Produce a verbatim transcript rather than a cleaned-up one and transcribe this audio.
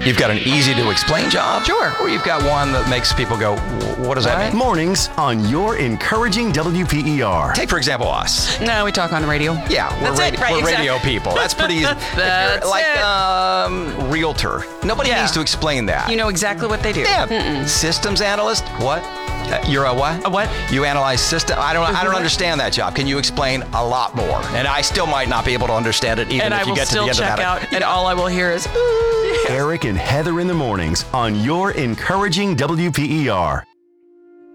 You've got an easy to explain job. Sure. Or you've got one that makes people go, what does that mean? Mornings on your encouraging W P E R. Take, for example, us. No, we talk on the radio. Yeah, we're, That's ra- it, right, we're exactly. radio people. That's pretty easy. If you're That's like it. um, realtor. Nobody Yeah. needs to explain that. You know exactly what they do. Yeah. Systems analyst. What? Uh, you're a what? A what? You analyze system. I don't. I don't what? understand that job. Can you explain a lot more? And I still might not be able to understand it, even And if I you will get to the still end check of that. out, and all I will hear is, ooh. Eric and Heather in the mornings on your encouraging W P E R.